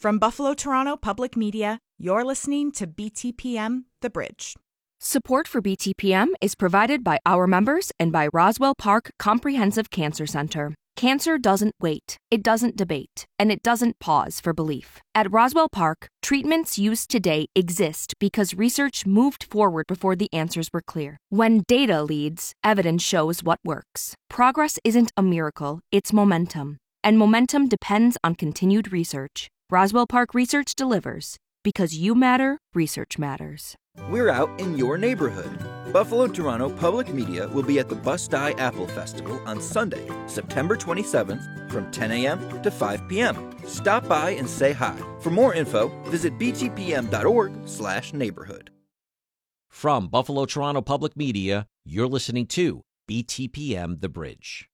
From Buffalo Toronto Public Media, you're listening to BTPM The Bridge. Support for BTPM is provided by our members and by Roswell Park Comprehensive Cancer Center. Cancer doesn't wait, it doesn't debate, and it doesn't pause for belief. At Roswell Park, treatments used today exist because research moved forward before the answers were clear. When data leads, evidence shows what works. Progress isn't a miracle, it's momentum. And momentum depends on continued research. Roswell Park Research delivers. Because you matter, research matters. We're out in your neighborhood. Buffalo Toronto Public Media will be at the Bust Eye Apple Festival on Sunday, September 27th from 10 a.m. to 5 p.m. Stop by and say hi. For more info, visit btpm.org/neighborhood. From Buffalo Toronto Public Media, you're listening to BTPM The Bridge.